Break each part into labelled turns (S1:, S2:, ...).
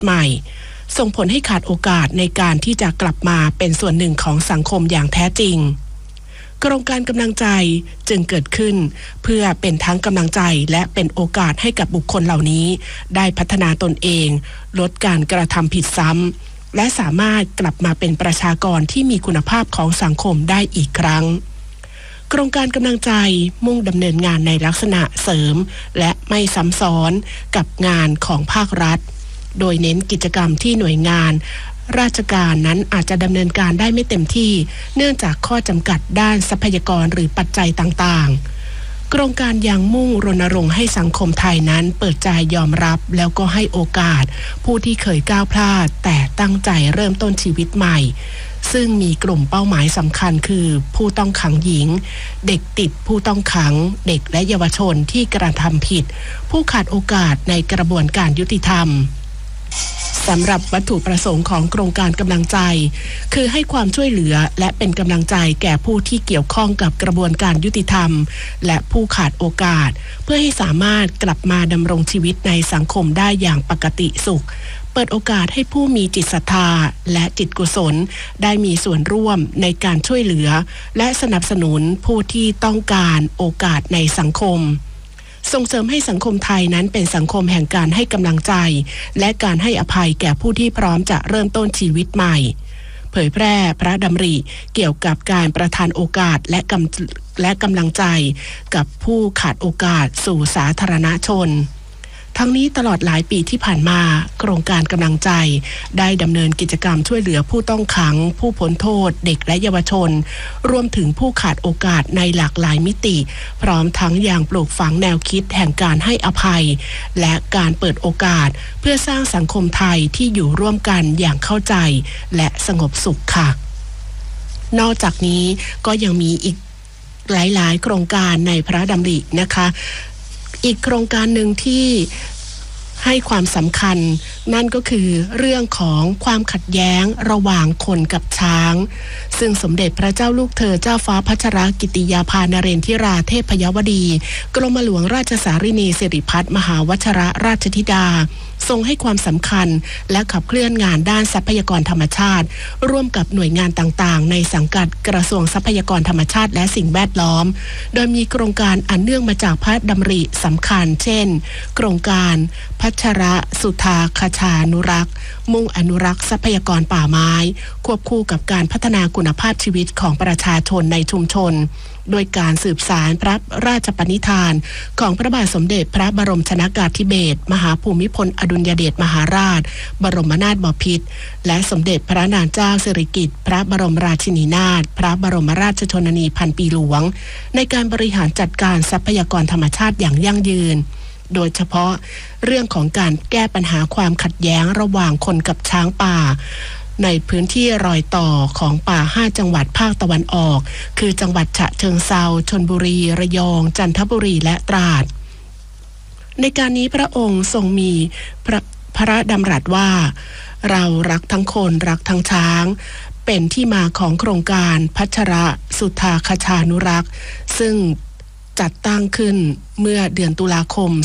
S1: ใหม่ส่งผลให้ขาดโอกาสในการที่จะกลับมาเป็นส่วนหนึ่งของสังคมอย่างแท้จริงโครงการกำลังใจจึงเกิดขึ้นเพื่อเป็นทั้งกำลังใจและเป็นโอกาสให้กับบุคคลเหล่านี้ได้พัฒนาตนเองลดการกระทำผิดซ้ำและสามารถกลับมาเป็นประชากรที่มีคุณภาพของสังคมได้อีกครั้งโครงการกำลังใจมุ่งดำเนินงานในลักษณะเสริมและไม่ซ้ำซ้อนกับงานของภาครัฐโดยเน้นกิจกรรมที่หน่วยงานราชการนั้นอาจจะดำเนินการได้ไม่เต็มที่เนื่องจากข้อจำกัดด้านทรัพยากรหรือปัจจัยต่างๆโครงการยังมุ่งรณรงค์ให้สังคมไทยนั้นเปิดใจยอมรับแล้วก็ให้โอกาสผู้ที่เคยก้าวพลาดแต่ตั้งใจเริ่มต้นชีวิตใหม่ซึ่งมีกลุ่มเป้าหมายสำคัญคือผู้ต้องขังหญิงเด็กติดผู้ต้องขังเด็กและเยาวชนที่กระทำผิดผู้ขาดโอกาสในกระบวนการยุติธรรมสำหรับวัตถุประสงค์ของโครงการกำลังใจคือให้ความช่วยเหลือและเป็นกำลังใจแก่ผู้ที่เกี่ยวข้องกับกระบวนการยุติธรรมและผู้ขาดโอกาสเพื่อให้สามารถกลับมาดำรงชีวิตในสังคมได้อย่างปกติสุขเปิดโอกาสให้ผู้มีจิตศรัทธาและจิตกุศลได้มีส่วนร่วมในการช่วยเหลือและสนับสนุนผู้ที่ต้องการโอกาสในสังคมส่งเสริมให้สังคมไทยนั้นเป็นสังคมแห่งการให้กำลังใจและการให้อภัยแก่ผู้ที่พร้อมจะเริ่มต้นชีวิตใหม่เผยแพร่พระดำริเกี่ยวกับการประทานโอกาสและกำลังใจกับผู้ขาดโอกาสสู่สาธารณชนทั้งนี้ตลอดหลายปีที่ผ่านมาโครงการกำลังใจได้ดำเนินกิจกรรมช่วยเหลือผู้ต้องขังผู้พ้นโทษเด็กและเยาวชนรวมถึงผู้ขาดโอกาสในหลากหลายมิติพร้อมทั้งอย่างปลูกฝังแนวคิดแห่งการให้อภัยและการเปิดโอกาสเพื่อสร้างสังคมไทยที่อยู่ร่วมกันอย่างเข้าใจและสงบสุขค่ะนอกจากนี้ก็ยังมีอีกหลายๆโครงการในพระดำรินะคะอีกโครงการหนึ่งที่ให้ความสำคัญนั่นก็คือเรื่องของความขัดแย้งระหว่างคนกับช้างซึ่งสมเด็จพระเจ้าลูกเธอเจ้าฟ้าพัชรกิติยาภานเรนทิราเทพยวดีกรมหลวงราชสารินีสิริพัฒน์มหาวชรราชธิดาทรงให้ความสำคัญและขับเคลื่อนงานด้านทรัพยากรธรรมชาติร่วมกับหน่วยงานต่างๆในสังกัดกระทรวงทรัพยากรธรรมชาติและสิ่งแวดล้อมโดยมีโครงการอันเนื่องมาจากพระดำริสำคัญเช่นโครงการพัชรสุธาคชานุรักษ์มุ่งอนุรักษ์ทรัพยากรป่าไม้ควบคู่กับการพัฒนาคุณภาพชีวิตของประชาชนในชุมชนโดยการสืบสานพระราชปณิธานของพระบาทสมเด็จพระบรมชนกาธิเบศรมหาภูมิพลอดุลยเดชมหาราชบรมนาถบพิตรและสมเด็จพระนางเจ้าสิริกิติ์พระบรมราชินีนาถพระบรมราชชนนีพันปีหลวงในการบริหารจัดการทรัพยากรธรรมชาติอย่างยั่งยืนโดยเฉพาะเรื่องของการแก้ปัญหาความขัดแย้งระหว่างคนกับช้างป่าในพื้นที่รอยต่อของป่า5จังหวัดภาคตะวันออกคือจังหวัดฉะเชิงเทราชลบุรีระยองจันทบุรีและตราดในการนี้พระองค์ทรงมีพระดำรัสว่าเรารักทั้งคนรักทั้งช้างเป็นที่มาของโครงการพัชรสุธาคชานุรักษ์ซึ่งจัดตั้งขึ้นเมื่อเดือนตุลาคม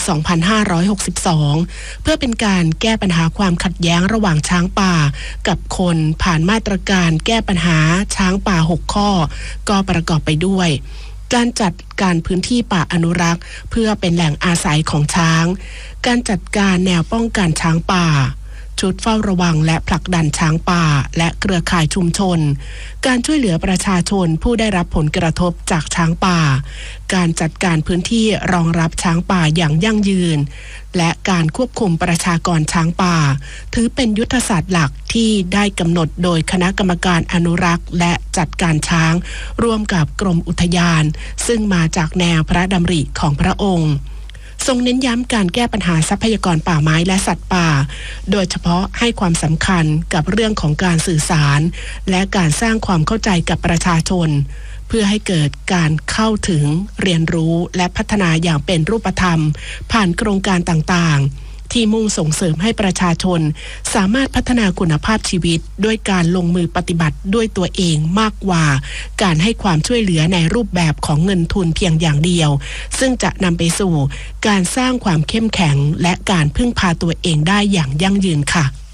S1: 2562 เพื่อเป็นการแก้ปัญหาความขัดแย้งระหว่างช้างป่ากับคนผ่านมาตรการแก้ปัญหาช้างป่า6ข้อก็ประกอบไปด้วยการจัดการพื้นที่ป่าอนุรักษ์เพื่อเป็นแหล่งอาศัยของช้างการจัดการแนวป้องกันช้างป่าชุดเฝ้าระวังและผลักดันช้างป่าและเครือข่ายชุมชนการช่วยเหลือประชาชนผู้ได้รับผลกระทบจากช้างป่าการจัดการพื้นที่รองรับช้างป่าอย่างยั่งยืนและการควบคุมประชากรช้างป่าถือเป็นยุทธศาสตร์หลักที่ได้กำหนดโดยคณะกรรมการอนุรักษ์และจัดการช้างร่วมกับกรมอุทยานซึ่งมาจากแนวพระดำริของพระองค์ทรงเน้นย้ำการแก้ปัญหาทรัพยากรป่าไม้และสัตว์ป่าโดยเฉพาะให้ความสำคัญกับเรื่องของการสื่อสารและการสร้างความเข้าใจกับประชาชนเพื่อให้เกิดการเข้าถึงเรียนรู้และพัฒนาอย่างเป็นรูปธรรมผ่านโครงการต่างๆที่มุ่งส่งเสริมให้ประชาชนสามารถพัฒนาคุณภาพชีวิตด้วยการลงมือปฏิบัติด้วยตัวเองมากกว่าการให้ความช่วยเหลือในรูปแบบของเงินทุนเพียงอย่างเดียวซึ่งจะนำไปสู่การสร้างความเข้มแข็งและการพึ่งพาตัวเองได้อย่างยั่งยืนค่ะ